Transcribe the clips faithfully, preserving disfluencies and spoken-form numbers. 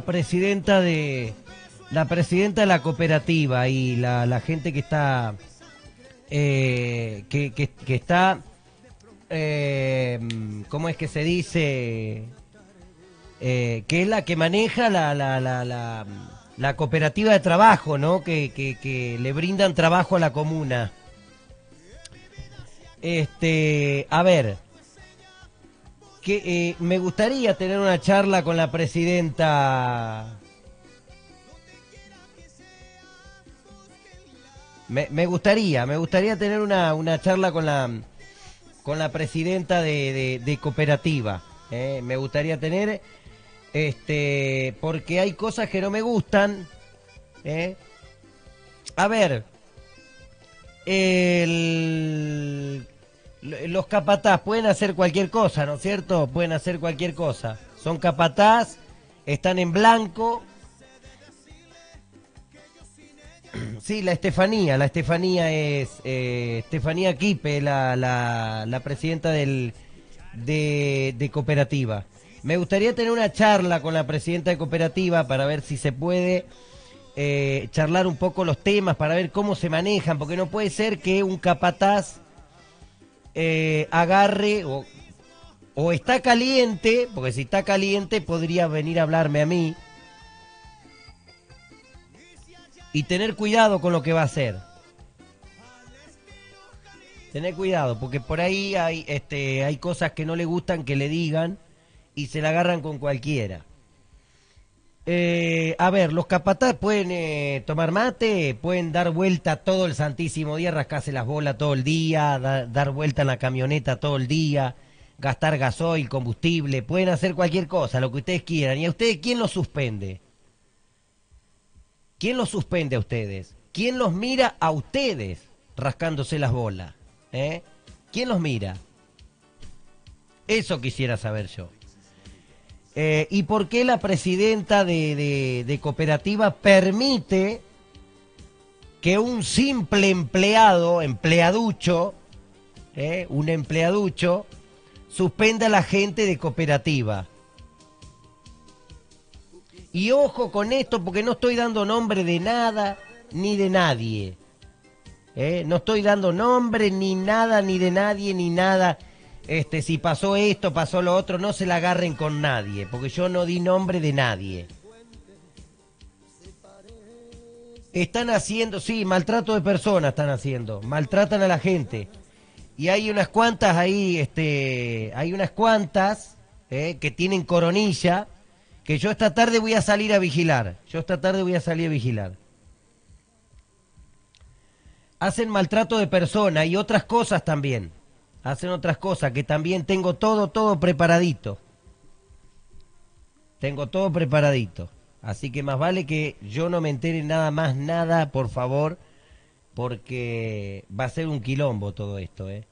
presidenta de la presidenta de la cooperativa y la, la gente que está eh, que, que, que está eh, ¿cómo es que se dice? Eh, que es la que maneja la, la, la, la, la cooperativa de trabajo, ¿no? Que, que, que le brindan trabajo a la comuna. Este, a ver, que eh, me gustaría tener una charla con la presidenta. Me, me gustaría, me gustaría tener una, una charla con la con la presidenta de, de, de cooperativa. ¿eh? Me gustaría tener, este, porque hay cosas que no me gustan. ¿eh? A ver, el, los capataz pueden hacer cualquier cosa, ¿no es cierto? Pueden hacer cualquier cosa. Son capataz, están en blanco. Sí, la Estefanía, la Estefanía es eh, Estefanía Quipe, la, la, la presidenta del, de, de cooperativa. Me gustaría tener una charla con la presidenta de cooperativa para ver si se puede eh, charlar un poco los temas, para ver cómo se manejan, porque no puede ser que un capataz eh, agarre o, o está caliente, porque si está caliente podría venir a hablarme a mí, y tener cuidado con lo que va a hacer. Tener cuidado, porque por ahí hay, este, hay cosas que no le gustan que le digan y se la agarran con cualquiera. Eh, a ver, los capataz pueden eh, tomar mate, pueden dar vuelta todo el santísimo día, rascarse las bolas todo el día, da, dar vuelta en la camioneta todo el día, gastar gasoil, combustible, pueden hacer cualquier cosa, lo que ustedes quieran. ¿Y a ustedes quién los suspende? ¿Quién los suspende a ustedes? ¿Quién los mira a ustedes rascándose las bolas? ¿Eh? ¿Quién los mira? Eso quisiera saber yo. Eh, ¿Y por qué la presidenta de, de, de cooperativa permite que un simple empleado, empleaducho, ¿eh? un empleaducho, suspenda a la gente de cooperativa? Y ojo con esto, porque no estoy dando nombre de nada ni de nadie. ¿eh? No estoy dando nombre ni nada, ni de nadie, ni nada. Este, si pasó esto, pasó lo otro, no se la agarren con nadie, porque yo no di nombre de nadie. Están haciendo, sí, maltrato de personas están haciendo, maltratan a la gente. Y hay unas cuantas ahí, este, hay unas cuantas ¿eh? que tienen coronilla, que yo esta tarde voy a salir a vigilar. Yo esta tarde voy a salir a vigilar. Hacen maltrato de persona y otras cosas también. Hacen otras cosas que también tengo todo, todo preparadito. Tengo todo preparadito. Así que más vale que yo no me entere nada más, nada, por favor, porque va a ser un quilombo todo esto, ¿eh?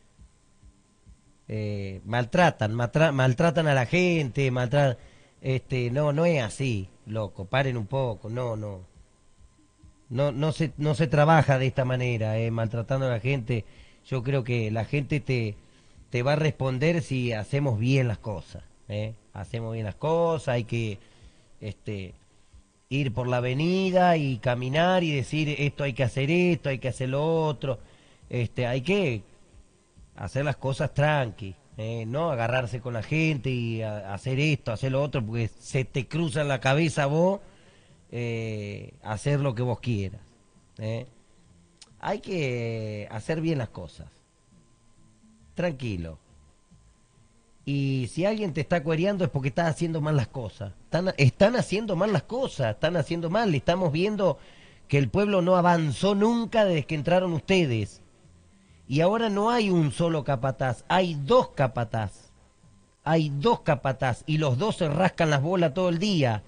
eh maltratan, matra, maltratan a la gente, maltratan... Este, no, no es así, loco, paren un poco, no, no. No, no se, no se trabaja de esta manera, eh, maltratando a la gente. Yo creo que la gente te, te va a responder si hacemos bien las cosas, eh. Hacemos bien las cosas, hay que, este, ir por la avenida y caminar y decir esto hay que hacer esto, hay que hacer lo otro. Este, hay que hacer las cosas tranqui. Eh, no agarrarse con la gente y a, hacer esto, hacer lo otro, porque se te cruza en la cabeza vos eh, hacer lo que vos quieras. Eh. Hay que hacer bien las cosas. Tranquilo. Y si alguien te está cuereando es porque estás haciendo mal las cosas. Están, están haciendo mal las cosas, están haciendo mal. Estamos viendo que el pueblo no avanzó nunca desde que entraron ustedes. Y ahora no hay un solo capataz, hay dos capataz. Hay dos capataz y los dos se rascan las bolas todo el día.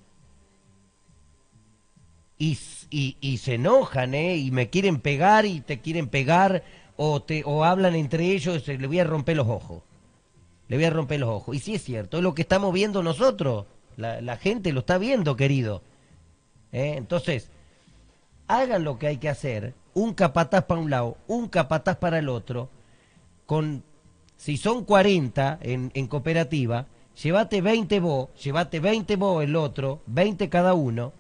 Y, y, y se enojan, ¿eh? Y me quieren pegar y te quieren pegar o, te, o hablan entre ellos y le voy a romper los ojos. Le voy a romper los ojos. Y sí es cierto, es lo que estamos viendo nosotros. La, la gente lo está viendo, querido. ¿Eh? Entonces, hagan lo que hay que hacer. Un capataz para un lado, un capataz para el otro. Con, si son cuarenta en, en cooperativa, llévate veinte vos, llévate veinte vos el otro, veinte cada uno,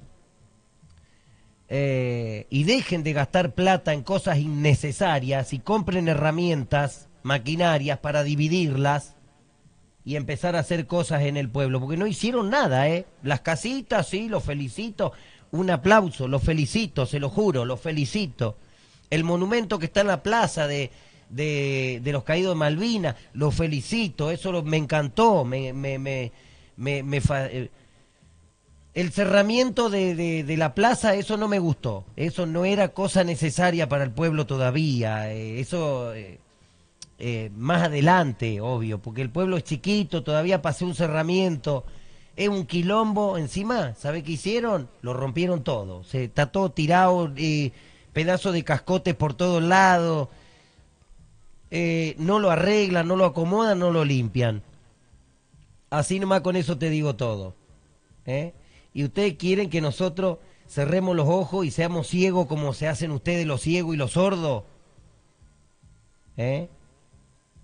eh, y dejen de gastar plata en cosas innecesarias y compren herramientas, maquinarias para dividirlas y empezar a hacer cosas en el pueblo, porque no hicieron nada, ¿eh? Las casitas, sí, los felicito, un aplauso, los felicito, se lo juro, los felicito. El monumento que está en la plaza de, de, de los caídos de Malvinas, lo felicito, eso lo, me encantó, me, me, me, me, me fa, eh, el cerramiento de, de, de la plaza, eso no me gustó, eso no era cosa necesaria para el pueblo todavía, eh, eso... Eh, Eh, más adelante, obvio, porque el pueblo es chiquito, todavía pasé un cerramiento, es un quilombo encima, ¿sabe qué hicieron? Lo rompieron todo, se está todo tirado, eh, pedazos de cascotes por todos lados, eh, no lo arreglan, no lo acomodan, no lo limpian. Así nomás con eso te digo todo. ¿eh? Y ustedes quieren que nosotros cerremos los ojos y seamos ciegos como se hacen ustedes los ciegos y los sordos. ¿Eh?